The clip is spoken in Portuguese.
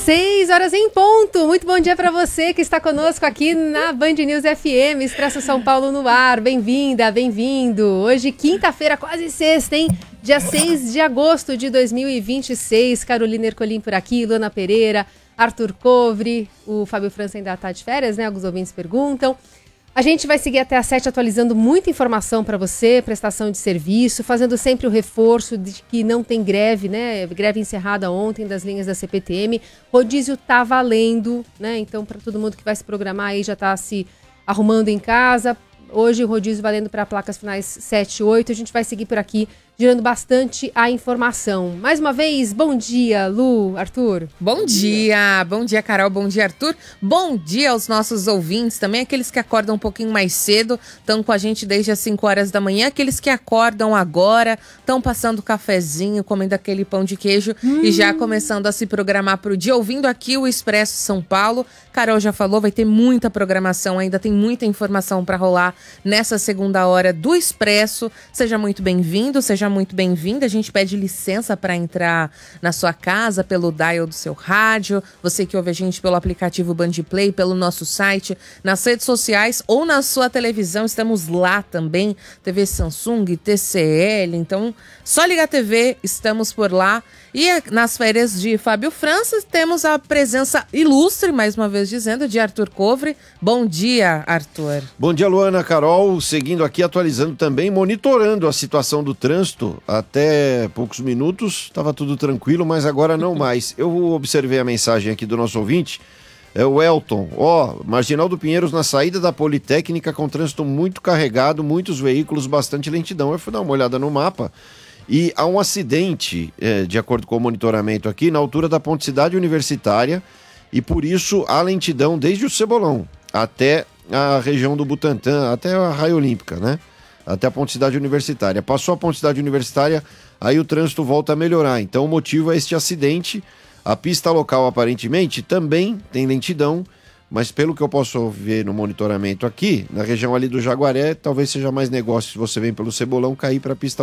6 horas em ponto. Muito bom dia para você que está conosco aqui na Band News FM, Expresso São Paulo no ar. Bem-vinda, bem-vindo. Hoje, quinta-feira, quase sexta, hein? Dia 6 de agosto de 2026. Carolina Ercolim por aqui, Luana Pereira, Arthur Covre, o Fábio França ainda está de férias, né? Alguns ouvintes perguntam. A gente vai seguir até às 7 atualizando muita informação para você, prestação de serviço, fazendo sempre o reforço de que não tem greve, né? Greve encerrada ontem das linhas da CPTM. Rodízio tá valendo, né? Então, para todo mundo que vai se programar aí, já tá se arrumando em casa. Hoje o rodízio valendo para placas finais 7 e 8. A gente vai seguir por aqui, girando bastante a informação. Mais uma vez, bom dia, Lu, Arthur. Bom dia, Carol, bom dia, Arthur. Bom dia aos nossos ouvintes, também aqueles que acordam um pouquinho mais cedo, estão com a gente desde as 5 horas da manhã, aqueles que acordam agora, estão passando cafezinho, comendo aquele pão de queijo e já começando a se programar para o dia, ouvindo aqui o Expresso São Paulo. Carol já falou, vai ter muita programação, ainda tem muita informação para rolar nessa segunda hora do Expresso. Seja muito bem-vindo, seja muito bem-vinda. A gente pede licença para entrar na sua casa pelo dial do seu rádio, você que ouve a gente pelo aplicativo Bandplay, pelo nosso site, nas redes sociais ou na sua televisão, estamos lá também, TV Samsung, TCL, então só ligar a TV, estamos por lá. E nas férias de Fábio França, temos a presença ilustre, mais uma vez dizendo, de Arthur Covre. Bom dia, Arthur. Bom dia, Luana, Carol. Seguindo aqui, atualizando também, monitorando a situação do trânsito. Até poucos minutos estava tudo tranquilo, mas agora não mais. Eu observei a mensagem aqui do nosso ouvinte, é o Elton. Marginal do Pinheiros na saída da Politécnica com trânsito muito carregado, muitos veículos, bastante lentidão. Eu fui dar uma olhada no mapa. E há um acidente, de acordo com o monitoramento aqui, na altura da Ponte Cidade Universitária, e por isso há lentidão desde o Cebolão até a região do Butantã, até a Raia Olímpica, né? Até a Ponte Cidade Universitária. Passou a Ponte Cidade Universitária, aí o trânsito volta a melhorar. Então o motivo é este acidente. A pista local aparentemente também tem lentidão, mas pelo que eu posso ver no monitoramento aqui, na região ali do Jaguaré, talvez seja mais negócio se você vem pelo Cebolão cair para a pista